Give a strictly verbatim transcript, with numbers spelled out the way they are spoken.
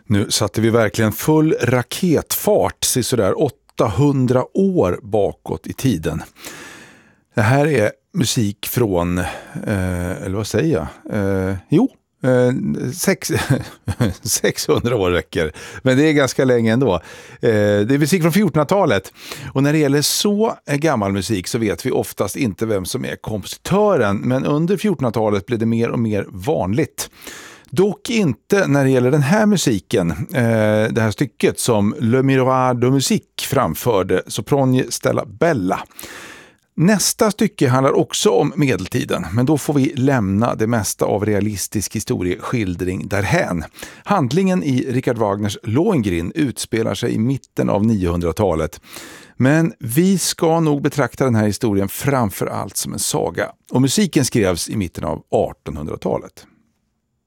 Nu satte vi verkligen full raketfart så sådär åttahundra år bakåt i tiden. Det här är musik från, eh, eller vad säger jag? Eh, jo, eh, sex, sexhundra år räcker. Men det är ganska länge ändå. Eh, det är musik från fjortonhundratalet. Och när det gäller så gammal musik så vet vi oftast inte vem som är kompositören. Men under fjortonhundratalet blev det mer och mer vanligt. Dock inte när det gäller den här musiken, eh, det här stycket som Le Miroir de Musique framförde Sopronie Stella Bella. Nästa stycke handlar också om medeltiden, men då får vi lämna det mesta av realistisk historieskildring därhän. Handlingen i Richard Wagners Lohengrin utspelar sig i mitten av niohundratalet. Men vi ska nog betrakta den här historien framför allt som en saga. Och musiken skrevs i mitten av artonhundratalet.